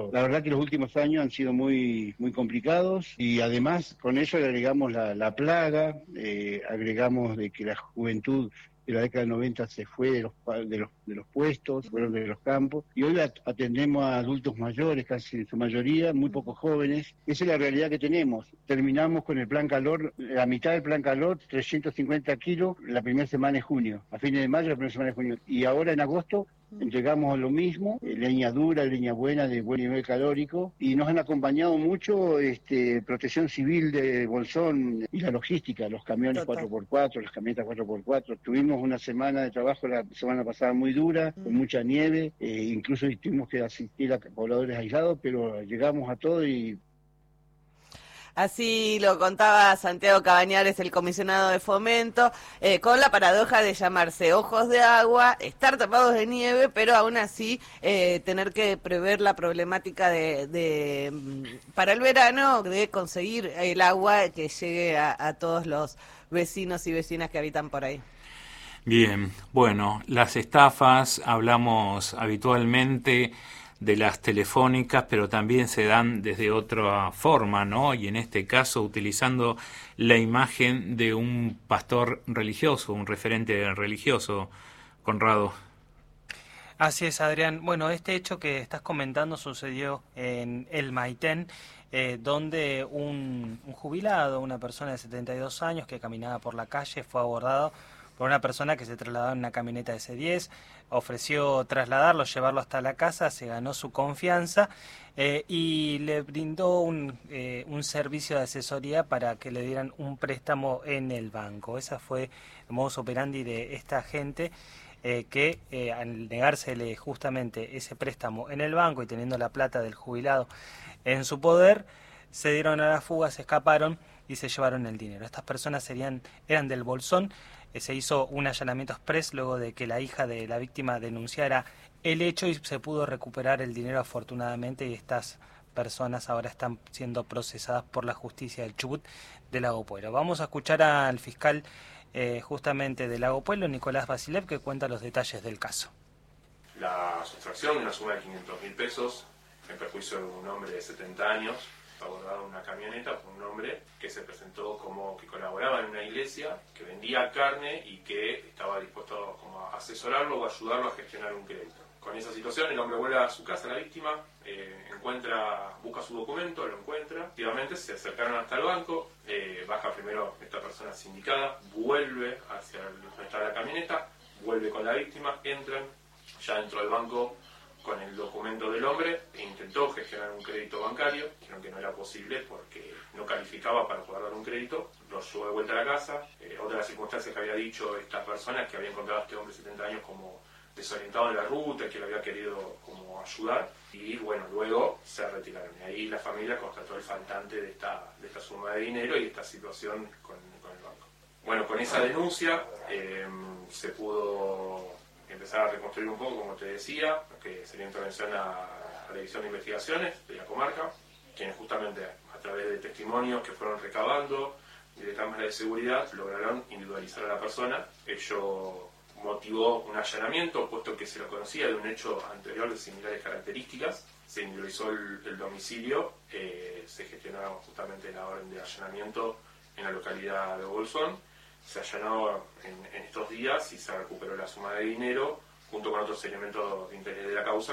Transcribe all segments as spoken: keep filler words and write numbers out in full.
pero la verdad que los últimos años han sido muy muy complicados y además con eso le agregamos la, la plaga, eh, agregamos de que la juventud de la década del noventa se fue de los, de los, de los puestos, fueron de los campos, y hoy atendemos a adultos mayores, casi en su mayoría, muy pocos jóvenes. Esa es la realidad que tenemos. Terminamos con el plan calor, la mitad del plan calor, trescientos cincuenta kilos, la primera semana de junio, a fines de mayo, la primera semana de junio. Y ahora en agosto entregamos lo mismo, eh, leña dura, leña buena, de buen nivel calórico, y nos han acompañado mucho este, Protección Civil de Bolsón y la logística, los camiones Total. cuatro por cuatro, las camionetas cuatro por cuatro. Tuvimos una semana de trabajo la semana pasada muy dura, con mucha nieve, eh, incluso tuvimos que asistir a pobladores aislados, pero llegamos a todo y... Así lo contaba Santiago Cabañares, el comisionado de Fomento, eh, con la paradoja de llamarse Ojos de Agua, estar tapados de nieve, pero aún así eh, tener que prever la problemática de, de para el verano, de conseguir el agua que llegue a, a todos los vecinos y vecinas que habitan por ahí. Bien, bueno, las estafas, hablamos habitualmente de las telefónicas, pero también se dan desde otra forma, ¿no? Y en este caso utilizando la imagen de un pastor religioso, un referente religioso, Conrado. Así es, Adrián. Bueno, este hecho que estás comentando sucedió en El Maitén, eh, donde un, un jubilado, una persona de setenta y dos años que caminaba por la calle, fue abordado por una persona que se trasladaba en una camioneta ese diez, ofreció trasladarlo, llevarlo hasta la casa, se ganó su confianza eh, y le brindó un, eh, un servicio de asesoría para que le dieran un préstamo en el banco. Esa fue el modus operandi de esta gente eh, que eh, al negársele justamente ese préstamo en el banco y teniendo la plata del jubilado en su poder, se dieron a la fuga, se escaparon y se llevaron el dinero. Estas personas serían, eran del Bolsón. Se hizo un allanamiento express luego de que la hija de la víctima denunciara el hecho y se pudo recuperar el dinero afortunadamente, y estas personas ahora están siendo procesadas por la justicia del Chubut de Lago Puelo. Vamos a escuchar al fiscal eh, justamente de Lago Puelo, Nicolás Vasilev, que cuenta los detalles del caso. La sustracción de una suma de quinientos mil pesos en perjuicio de un hombre de setenta años, abordado una camioneta por un hombre que se presentó como que colaboraba en una iglesia, que vendía carne y que estaba dispuesto como a asesorarlo o ayudarlo a gestionar un crédito. Con esa situación el hombre vuelve a su casa, la víctima, eh, encuentra, busca su documento, lo encuentra, efectivamente se acercaron hasta el banco, eh, baja primero esta persona sindicada, vuelve hacia donde está la camioneta, vuelve con la víctima, entran, ya dentro del banco con el documento del hombre, e intentó gestionar un crédito bancario, dijeron que no era posible porque no calificaba para poder dar un crédito, lo llevó de vuelta a la casa. Eh, otra de las circunstancias que había dicho esta persona es que había encontrado a este hombre de setenta años como desorientado en la ruta, que le había querido como ayudar, y bueno, luego se retiraron. Y ahí la familia constató el faltante de esta, de esta suma de dinero y esta situación con, con el banco. Bueno, con esa denuncia eh, se pudo empezar a reconstruir un poco, como te decía, que sería intervención a la División de Investigaciones de la comarca, quienes justamente a través de testimonios que fueron recabando y de cámaras de seguridad lograron individualizar a la persona. Ello motivó un allanamiento, puesto que se lo conocía de un hecho anterior de similares características. Se individualizó el, el domicilio, eh, se gestionó justamente la orden de allanamiento en la localidad de Bolsón. Se allanó en, en estos días y se recuperó la suma de dinero junto con otros elementos de interés de la causa.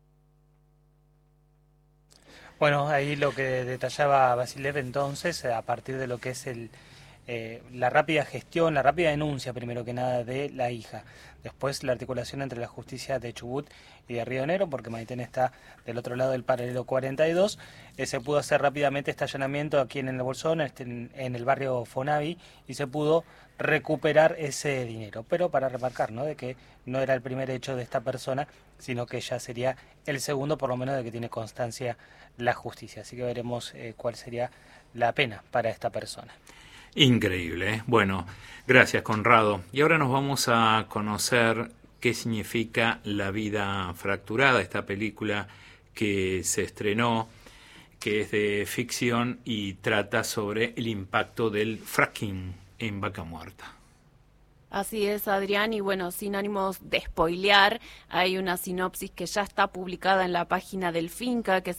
Bueno, ahí lo que detallaba Vasilev entonces, a partir de lo que es el eh, la rápida gestión, la rápida denuncia primero que nada de la hija, después la articulación entre la justicia de Chubut y de Río Negro, porque Maitén está del otro lado del paralelo cuarenta y dos, eh, se pudo hacer rápidamente este allanamiento aquí en el Bolsón, este, en, en el barrio Fonavi, y se pudo recuperar ese dinero, pero para remarcar, ¿no?, de que no era el primer hecho de esta persona, sino que ya sería el segundo, por lo menos, de que tiene constancia la justicia. Así que veremos eh, cuál sería la pena para esta persona. Increíble, ¿eh? Bueno, gracias, Conrado. Y ahora nos vamos a conocer qué significa La vida fracturada, esta película que se estrenó, que es de ficción y trata sobre el impacto del fracking en Vaca Muerta. Así es, Adrián, y bueno, sin ánimos de spoilear, hay una sinopsis que ya está publicada en la página del Finca, que